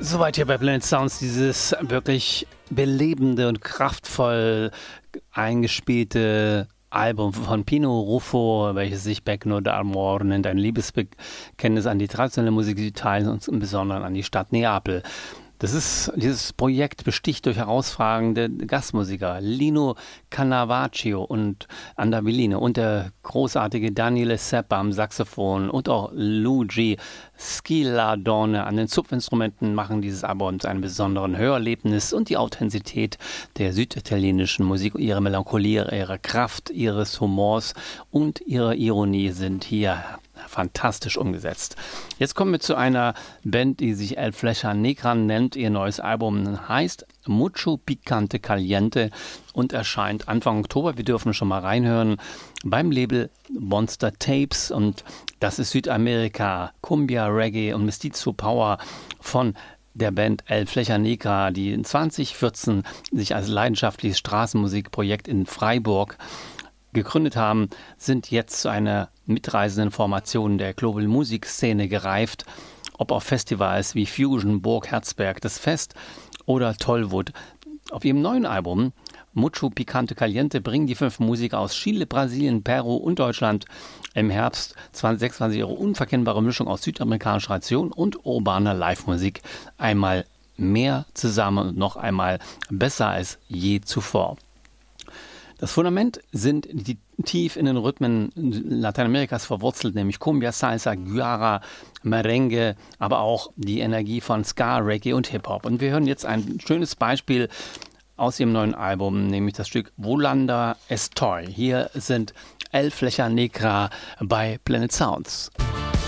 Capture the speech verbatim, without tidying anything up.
Soweit hier bei Planet Sounds, dieses wirklich belebende und kraftvoll eingespielte Album von Pino Ruffo, welches sich Becno d'Amor nennt, ein Liebesbekenntnis an die traditionelle Musik Italiens und im Besonderen an die Stadt Neapel. Das ist, dieses Projekt besticht durch herausragende Gastmusiker, Lino Cannavaccio und Andavellino und der großartige Daniele Seppa am Saxophon und auch Luigi Schilardone an den Zupfinstrumenten machen dieses Album zu einem besonderen Hörerlebnis, und die Authentizität der süditalienischen Musik, ihre Melancholie, ihre Kraft, ihres Humors und ihre Ironie sind hier fantastisch umgesetzt. Jetzt kommen wir zu einer Band, die sich El Flecha Negra nennt. Ihr neues Album heißt Mucho Picante Caliente und erscheint Anfang Oktober. Wir dürfen schon mal reinhören beim Label Monster Tapes, und das ist Südamerika, Cumbia, Reggae und Mestizo Power von der Band El Flecha Negra, die in zwanzig vierzehn sich als leidenschaftliches Straßenmusikprojekt in Freiburg gegründet haben, sind jetzt zu einer mitreisenden Formation der Global Musikszene gereift, ob auf Festivals wie Fusion, Burg Herzberg, das Fest oder Tollwood. Auf ihrem neuen Album Mucho Picante Caliente bringen die fünf Musiker aus Chile, Brasilien, Peru und Deutschland im Herbst zwanzig sechsundzwanzig ihre unverkennbare Mischung aus südamerikanischer Tradition und urbaner Live-Musik einmal mehr zusammen und noch einmal besser als je zuvor. Das Fundament sind die tief in den Rhythmen Lateinamerikas verwurzelt, nämlich Cumbia, Salsa, Guara, Merengue, aber auch die Energie von Ska, Reggae und Hip-Hop. Und wir hören jetzt ein schönes Beispiel aus ihrem neuen Album, nämlich das Stück Volanda Estoy. Hier sind El Flecha Negra bei Planet Sounds.